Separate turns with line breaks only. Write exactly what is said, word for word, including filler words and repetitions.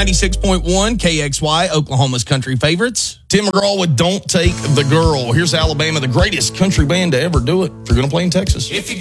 ninety-six point one K X Y, Oklahoma's country favorites.
Tim McGraw with Don't Take the Girl. Here's Alabama, the greatest country band to ever do it. If you're going to play in Texas.
If you